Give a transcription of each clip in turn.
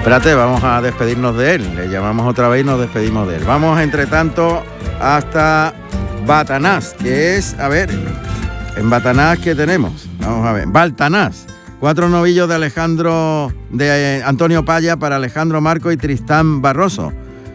Espérate, vamos a despedirnos de él. Le llamamos otra vez y nos despedimos de él. Vamos, entre tanto, hasta Batanás, que es, a ver, en Batanás, ¿qué tenemos? Vamos a ver, Baltanás. 4 novillos de Antonio Paya para Alejandro Marco y Tristán Barroso.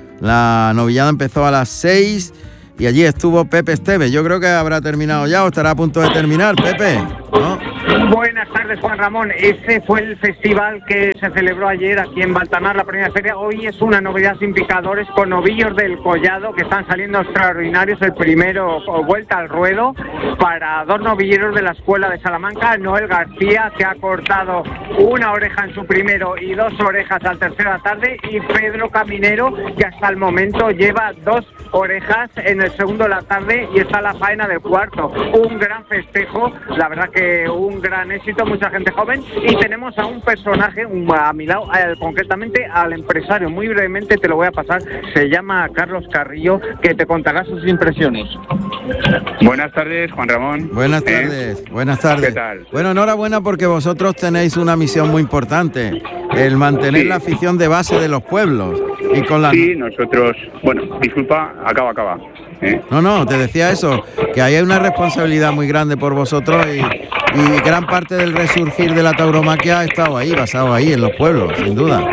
La novillada empezó a las 6 y allí estuvo Pepe Esteves. Yo creo que habrá terminado ya o estará a punto de terminar, Pepe, ¿no? Buenas tardes, Juan Ramón. Ese fue el festival que se celebró ayer aquí en Baltanás, la primera feria. Hoy es una novedad sin picadores con novillos del Collado que están saliendo extraordinarios. El primero, vuelta al ruedo, para 2 novilleros de la Escuela de Salamanca. Noel García, que ha cortado una oreja en su primero y 2 orejas al tercero de la tarde. Y Pedro Caminero, que hasta el momento lleva 2 orejas en el segundo de la tarde y está la faena del cuarto. Un gran festejo, la verdad que un gran éxito, mucha gente joven. Y tenemos a un personaje a mi lado, concretamente al empresario. Muy brevemente te lo voy a pasar. Se llama Carlos Carrillo, que te contará sus impresiones. Buenas tardes, Juan Ramón. Buenas tardes, buenas tardes. ¿Qué tal? Bueno, enhorabuena porque vosotros tenéis una misión muy importante, el mantener la afición de base de los pueblos. Y con la... Sí, nosotros... Bueno, disculpa, acaba. No, te decía eso, que ahí hay una responsabilidad muy grande por vosotros y gran parte del resurgir de la tauromaquia ha estado ahí, basado ahí, en los pueblos, sin duda.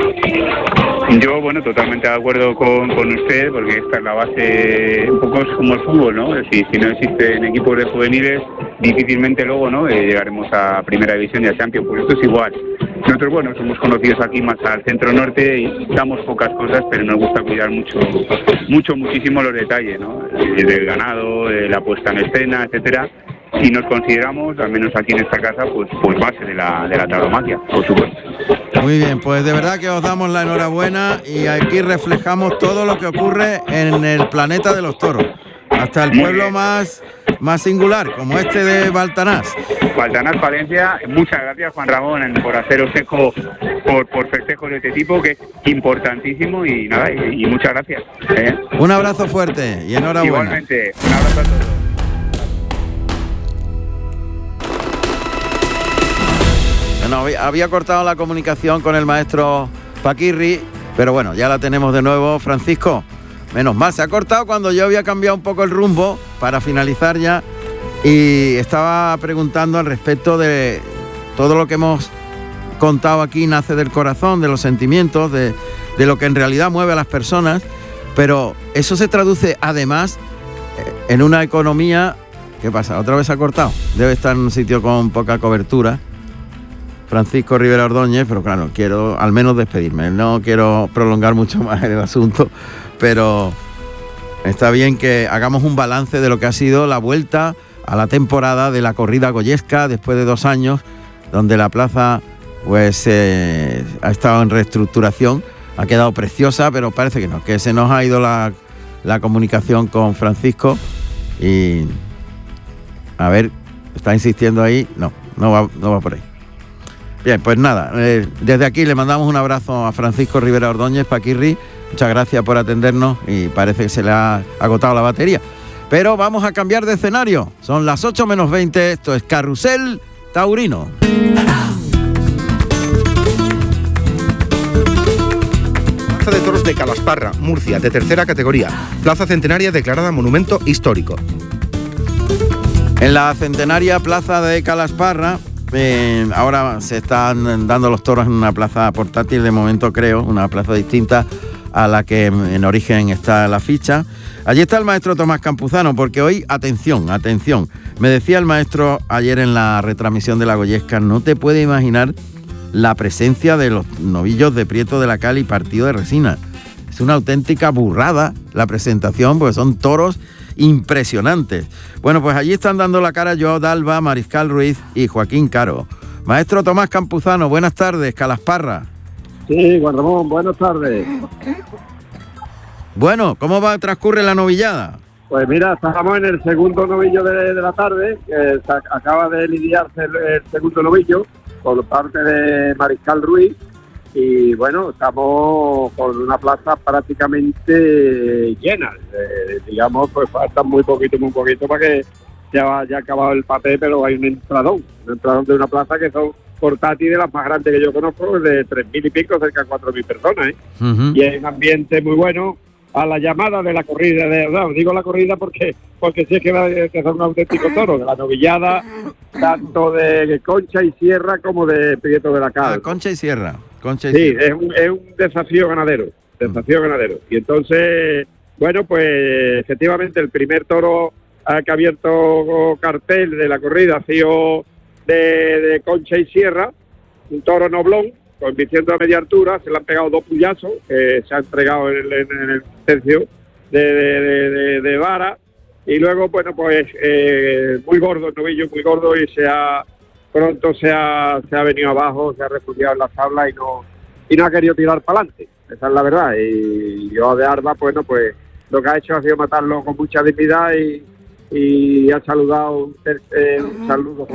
Yo, totalmente de acuerdo con usted, porque esta es la base, un poco es como el fútbol, ¿no? Si no existen equipos de juveniles, difícilmente luego, ¿no? Llegaremos a Primera División y a Champions, pues esto es igual. Nosotros, somos conocidos aquí más al centro norte y damos pocas cosas, pero nos gusta cuidar muchísimo los detalles, ¿no? Del ganado, de la puesta en escena, etcétera. Y nos consideramos, al menos aquí en esta casa, pues base de la tauromaquia, por supuesto. Muy bien, pues de verdad que os damos la enhorabuena y aquí reflejamos todo lo que ocurre en el planeta de los toros, hasta el pueblo más singular, como este de Baltanás. Baltanás, Palencia, muchas gracias, Juan Ramón, por haceros eco por festejos de este tipo, que es importantísimo, y nada, y muchas gracias. Un abrazo fuerte y enhorabuena. Igualmente, un abrazo a todos. No, había cortado la comunicación con el maestro Paquirri, pero bueno, ya la tenemos de nuevo. Francisco, menos mal, se ha cortado cuando yo había cambiado un poco el rumbo para finalizar ya y estaba preguntando al respecto de todo lo que hemos contado aquí. Nace del corazón, de los sentimientos, de lo que en realidad mueve a las personas, pero eso se traduce además en una economía. ¿Qué pasa? ¿Otra vez se ha cortado? Debe estar en un sitio con poca cobertura Francisco Rivera Ordóñez, pero claro, quiero al menos despedirme, no quiero prolongar mucho más el asunto, pero está bien que hagamos un balance de lo que ha sido la vuelta a la temporada de la corrida goyesca después de 2 años, donde la plaza pues ha estado en reestructuración, ha quedado preciosa, pero parece que no, que se nos ha ido la comunicación con Francisco y a ver, está insistiendo ahí, no va por ahí. Bien, pues nada, desde aquí le mandamos un abrazo a Francisco Rivera Ordóñez, Paquirri, muchas gracias por atendernos y parece que se le ha agotado la batería. Pero vamos a cambiar de escenario, son las 8 menos 20, esto es Carrusel Taurino. Plaza de Toros de Calasparra, Murcia, de tercera categoría, plaza centenaria declarada monumento histórico. En la centenaria plaza de Calasparra, ahora se están dando los toros en una plaza portátil, de momento creo, una plaza distinta a la que en origen está la ficha. Allí está el maestro Tomás Campuzano, porque hoy, atención, me decía el maestro ayer en la retransmisión de la Goyesca, no te puedes imaginar la presencia de los novillos de Prieto de la Cal y Partido de Resina. Es una auténtica burrada la presentación, porque son toros impresionantes. Bueno, pues allí están dando la cara Joao Dalva, Mariscal Ruiz y Joaquín Caro. Maestro Tomás Campuzano, buenas tardes, Calasparra. Sí, Juan Ramón, buenas tardes. Bueno, ¿cómo transcurre la novillada? Pues mira, estamos en el segundo novillo de la tarde, que acaba de lidiarse el segundo novillo por parte de Mariscal Ruiz. Y bueno, estamos con una plaza prácticamente llena. Digamos, pues falta muy poquito para que ya haya acabado el papel, pero hay un entradón de una plaza que son portátil de las más grandes que yo conozco, de 3.000 y pico, cerca de 4.000 personas, ¿eh? Y hay un ambiente muy bueno. A la llamada de la corrida, digo la corrida porque sí es que son un auténtico toro, de la novillada, tanto de Concha y Sierra como de Prieto de la Cal. Concha y Sierra. Sí, es un desafío ganadero, Y entonces, bueno, pues efectivamente el primer toro que ha abierto cartel de la corrida ha sido de Concha y Sierra, un toro noblón, convirtiendo a media altura, se le han pegado 2 puyazos, que se ha entregado en el tercio de vara, y luego, bueno, pues muy gordo, el novillo muy gordo, y pronto se ha venido abajo, se ha refugiado en las tablas y no ha querido tirar para adelante, esa es la verdad. Y yo de Arba, bueno, pues lo que ha hecho ha sido matarlo con mucha dignidad y ha saludado un saludo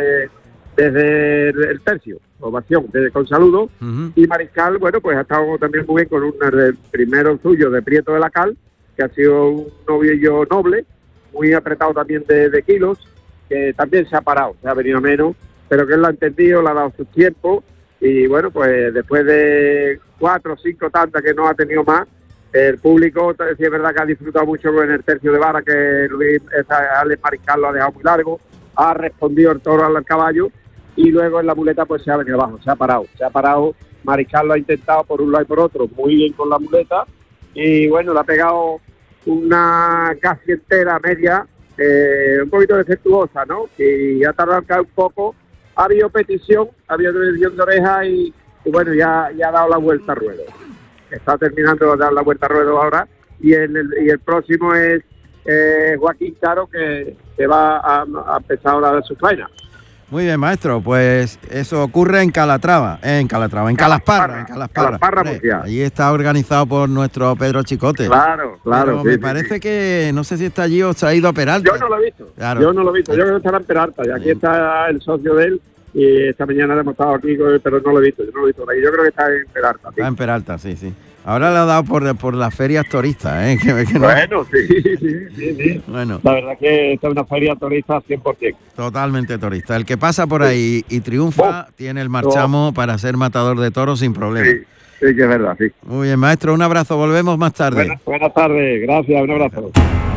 desde el tercio, ovación con saludo. Y Mariscal, bueno, pues ha estado también muy bien con el primero suyo de Prieto de la Cal, que ha sido un novillo noble, muy apretado también de kilos, que también se ha parado, se ha venido menos, pero que él lo ha entendido, le ha dado sus tiempos, y bueno, pues después de 4 o 5 tantas que no ha tenido más, el público, sí es verdad que ha disfrutado mucho con el tercio de vara, que Alex Mariscal lo ha dejado muy largo, ha respondido el toro al caballo, y luego en la muleta pues se ha venido abajo, se ha parado, Mariscal lo ha intentado por un lado y por otro, muy bien con la muleta, y bueno, le ha pegado una casi entera media, un poquito defectuosa, ¿no? Y ha tardado en caer un poco, ha habido petición de oreja y bueno, ya ha dado la vuelta a ruedo. Está terminando de dar la vuelta a ruedo ahora, y el próximo es Joaquín Caro, que va a empezar ahora de su faena. Muy bien, maestro, pues eso ocurre en Calatrava, en Calasparra. Murcia. Allí está organizado por nuestro Pedro Chicote. Claro. Pero me parece que, no sé si está allí o se ha ido a Peralta. Yo no lo he visto, claro. Yo creo que estará en Peralta, y aquí está el socio de él, y esta mañana hemos estado aquí, pero no lo he visto, yo creo que está en Peralta. Está en Peralta, sí. Ahora le ha dado por las ferias turistas, ¿eh? Bueno, sí. Bueno. La verdad que esta es una feria turista 100%. Totalmente turista. El que pasa por ahí y triunfa, tiene el marchamo para ser matador de toros sin problema. Sí, que es verdad, sí. Muy bien, maestro, un abrazo, volvemos más tarde. Buenas tardes, gracias, un abrazo.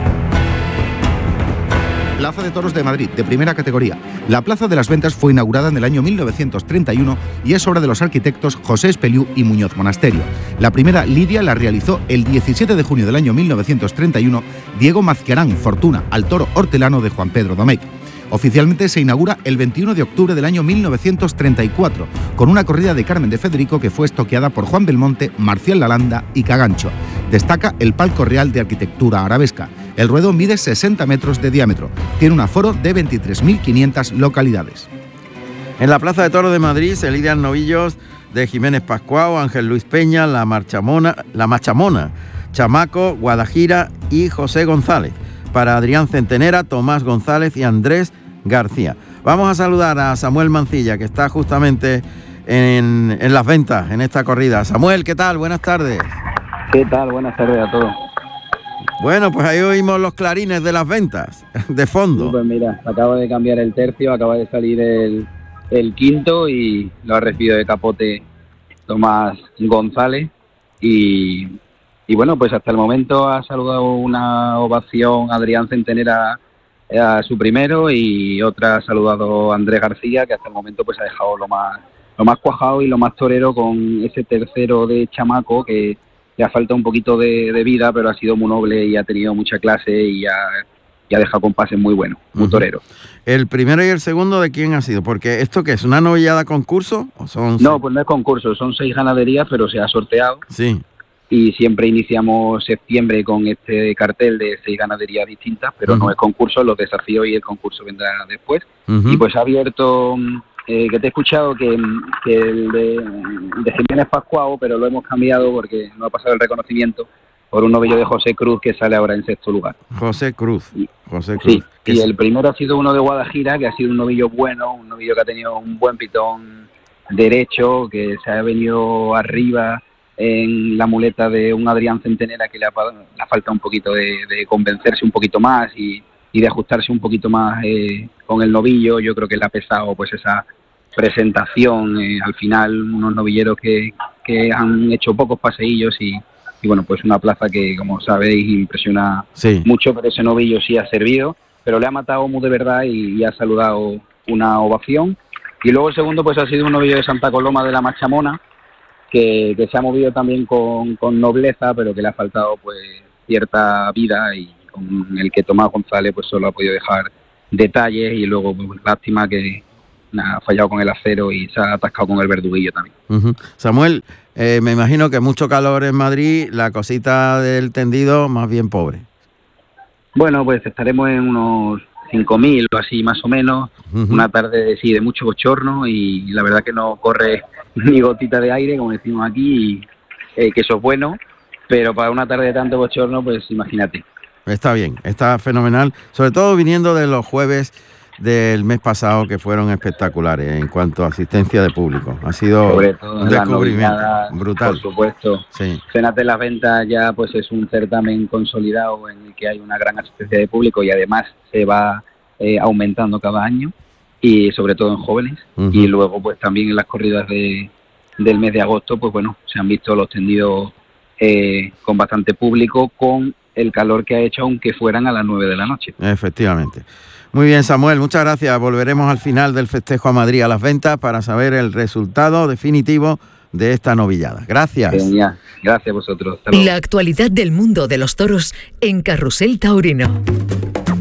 Plaza de Toros de Madrid, de primera categoría. La Plaza de las Ventas fue inaugurada en el año 1931 y es obra de los arquitectos José Espeliú y Muñoz Monasterio. La primera lidia la realizó el 17 de junio del año 1931 Diego Mazquiarán Fortuna, al toro hortelano de Juan Pedro Domecq. Oficialmente se inaugura el 21 de octubre del año 1934, con una corrida de Carmen de Federico que fue estoqueada por Juan Belmonte, Marcial Lalanda y Cagancho. Destaca el palco real de arquitectura arabesca. El ruedo mide 60 metros de diámetro. Tiene un aforo de 23.500 localidades. En la Plaza de Toros de Madrid se lidian novillos de Jiménez Pascuao, Ángel Luis Peña, la Machamona, Chamaco, Guadajira y José González. Para Adrián Centenera, Tomás González y Andrés García. Vamos a saludar a Samuel Mancilla, que está justamente en las ventas, en esta corrida. Samuel, ¿qué tal? Buenas tardes. ¿Qué tal? Buenas tardes a todos. Bueno, pues ahí oímos los clarines de las ventas, de fondo. Pues mira, acaba de cambiar el tercio, acaba de salir el quinto y lo ha recibido de capote Tomás González. Y bueno, pues hasta el momento ha saludado una ovación Adrián Centenera a su primero, y otra ha saludado Andrés García, que hasta el momento pues ha dejado lo más cuajado y lo más torero con ese tercero de Chamaco, que le ha faltado un poquito de vida, pero ha sido muy noble y ha tenido mucha clase y ha dejado compases muy buenos, muy torero. ¿El primero y el segundo de quién ha sido? Porque ¿esto qué es? ¿Una novillada concurso? ¿O son... No, pues no es concurso, son 6 ganaderías, pero se ha sorteado. Sí. Y siempre iniciamos septiembre con este cartel de 6 ganaderías distintas, pero no es concurso, los desafíos y el concurso vendrá después. Y pues ha abierto... que te he escuchado que el de Jiménez Pascuao, pero lo hemos cambiado porque no ha pasado el reconocimiento por un novillo de José Cruz, que sale ahora en 6º lugar. José Cruz. Sí, y el primero ha sido uno de Guadajira, que ha sido un novillo bueno, un novillo que ha tenido un buen pitón derecho, que se ha venido arriba en la muleta de un Adrián Centenera, que le ha faltado un poquito de convencerse un poquito más y de ajustarse un poquito más con el novillo. Yo creo que le ha pesado pues esa presentación, al final unos novilleros que han hecho pocos paseillos y bueno, pues una plaza que, como sabéis, impresiona mucho, pero ese novillo sí ha servido, pero le ha matado muy de verdad y ha saludado una ovación. Y luego el segundo pues ha sido un novillo de Santa Coloma de la Machamona, que se ha movido también con nobleza, pero que le ha faltado pues cierta vida, y con el que Tomás González pues solo ha podido dejar detalles, y luego pues, lástima que ha fallado con el acero y se ha atascado con el verduguillo también. Samuel, me imagino que mucho calor en Madrid, la cosita del tendido más bien pobre. Bueno, pues estaremos en unos 5.000 o así más o menos, una tarde de mucho bochorno, y la verdad que no corre ni gotita de aire, como decimos aquí, y que eso es bueno, pero para una tarde de tanto bochorno, pues imagínate. Está bien, está fenomenal, sobre todo viniendo de los jueves del mes pasado, que fueron espectaculares en cuanto a asistencia de público. Ha sido un descubrimiento brutal. Por supuesto. Sí. Cenas de las Ventas ya pues es un certamen consolidado en el que hay una gran asistencia de público, y además se va aumentando cada año, y sobre todo en jóvenes. Y luego pues también en las corridas del mes de agosto, pues bueno, se han visto los tendidos con bastante público, con el calor que ha hecho, aunque fueran a las 9 de la noche. Efectivamente. Muy bien, Samuel, muchas gracias. Volveremos al final del festejo a Madrid a las Ventas para saber el resultado definitivo de esta novillada. Gracias. Genial. Gracias a vosotros. La actualidad del mundo de los toros en Carrusel Taurino.